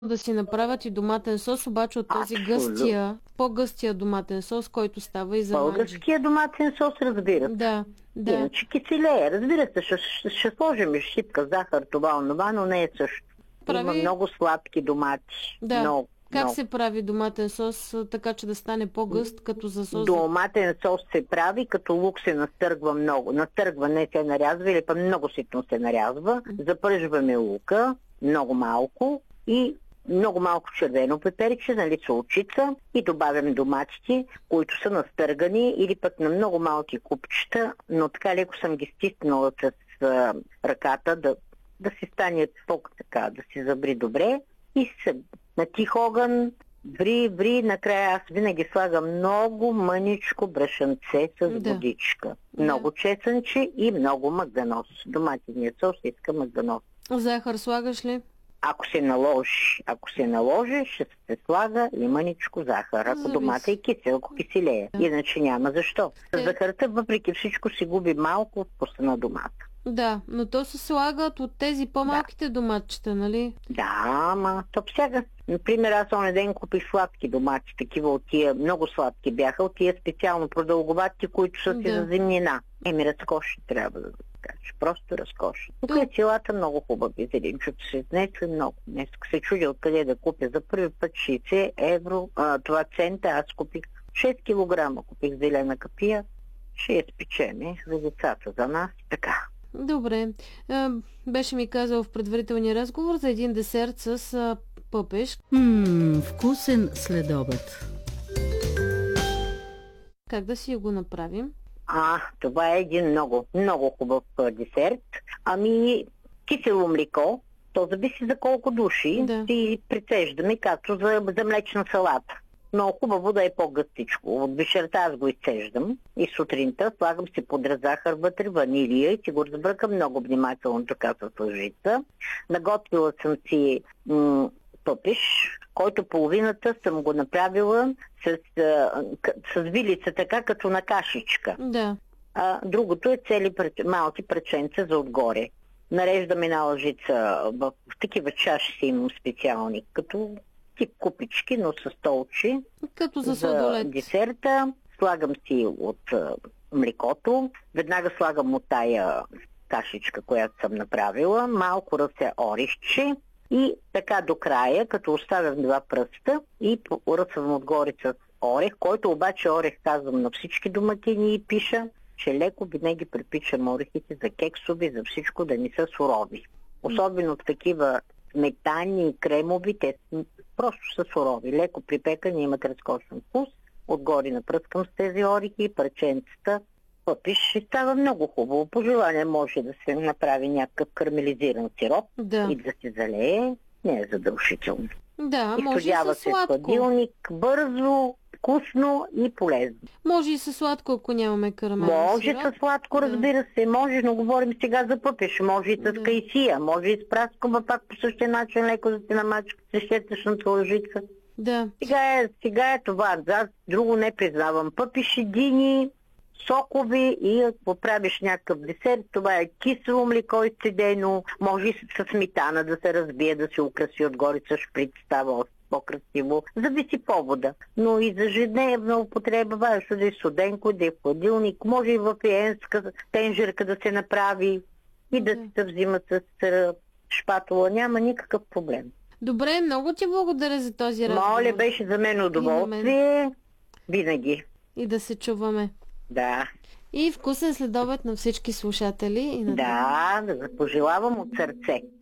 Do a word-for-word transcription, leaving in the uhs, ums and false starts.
да си направят и доматен сос, обаче от този Абсолютно. гъстия, по-гъстия доматен сос, който става и за манджи. Българския доматен сос, разбира се. Да, да. Иначе киселее. Разбира се, ще, ще, ще сложим шипка захар, това, онова, но не е също. Прави... Има много сладки домати. Да. Много, как много. се прави доматен сос, така че да стане по-гъст, като за сос? Доматен сос се прави, като лук се настъргва много. Настъргва, не се нарязва, или па много ситно се нарязва. Запържваме лука, много малко, и много малко червено пеперче, нали, солчица, и добавям доматите, които са настъргани, или пък на много малки купчета, но така леко съм ги стиснала с а, ръката, да, да си стане по-така, да си забри добре, и се на тих огън, ври, ври, накрая аз винаги слагам много мъничко брашънце с Да. водичка. Много чесънче и много маганоз. Доматеният сос иска маганоз. Захар слагаш ли? Ако се наложи, ако се наложи, ще се слага и мъничко захар. Ако Зависи. домата е кисел, ако киселее. Да. Иначе няма защо. С Е. захарта, въпреки всичко, се губи малко от вкуса на домата. Да, но то се слагат от тези по-малките доматчета, нали? Да, ама то всяка. Например, аз онен ден купих сладки домати, такива от тия, много сладки бяха, от тия специално продълговатки, които са си Да. за зимнина. Еми, разкошни трябва да кажеш. Просто разкошни. Тук Да. е целата много хубави зеленчуци. Се изнесли много. Днес се чудя откъде да купя. За първи път шейсет евро, а, това цента, аз купих шест килограма, купих зелена капия. Ще я спечеме за децата, за нас и така. Добре. Е, беше ми казал в предварителния разговор за един десерт с а, пъпеш. Ммм, вкусен следобед. Как да си го направим? А, това е един много, много хубав а, десерт. Ами, кисело млеко, то зависи за колко души, Да. си прицеждаме, както за, за млечна салата. Много хубаво да е по-гъстичко. От вечерта аз го изцеждам и сутринта слагам си подра захар вътре, ванилия, и си го разбръкам много внимателно така с лъжица. Наготвила съм си м- пъпиш, който половината съм го направила с, а, к- с вилица, така като на кашичка. Да. А другото е цели пред- малки преченца за отгоре. Нареждам една лъжица, в, в такива чаши си имам специални, като тип купички, но с столчи. Като за За сладолет. десерта слагам си от а, млекото, веднага слагам от тая кашичка, която съм направила, малко ръсе орехче и така до края, като оставям два пръста и ръсвам отгоре с орех, който обаче орех казвам на всички домакини и пиша, че леко винаги препичам орехите за кексови, за всичко да не са сурови. Особено в такива сметани и кремови, те просто са сурови. Леко припекани, имат разкошен вкус. Отгоре напръскам с тези орехи, парченцата, пъпиш и става много хубаво. По желание може да се направи някакъв карамелизиран сироп Да. и да се залее. Не е задължително. Да, може и Изстудява със се в сладко. хладилник, бързо, вкусно и полезно. Може и със сладко, ако нямаме карамелен Може сироп. с сладко, Да. разбира се, може, но говорим сега за пъпеш, може и с Да. кайсия, може и с праскова, пак по същия начин, леко да се намачка с щетъчната лъжица. Да. Сега е, сега е това, аз друго не признавам. Пъпеши, дини, сокови, и ако правиш някакъв десерт, това е кисело млеко изцедено, може и с сметана да се разбие, да се украси отгоре с шприц, става по-красиво. Зависи повода. Но и за ежедневна употреба, важно да е студенко, да е в хладилник, може и в пиенска тенжерка да се направи и да Да. се взима с а, шпатула. Няма никакъв проблем. Добре, много ти благодаря за този разговор. Моля, беше за мен удоволствие. Винаги. И да се чуваме. Да. И вкусен следобед на всички слушатели. И на Да, да пожелавам от сърце.